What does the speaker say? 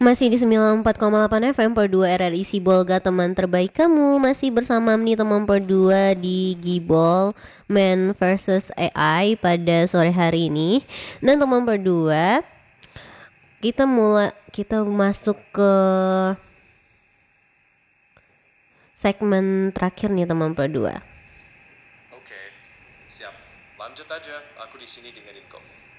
Masih di 94,8 FM per 2 RRI Sibolga, teman terbaik kamu. Masih bersama nih teman per 2 di Gibol Man versus AI pada sore hari ini. Dan teman per 2, kita masuk ke segmen terakhir nih teman per 2. Oke, siap. Lanjut aja, aku di sini dengerin kok.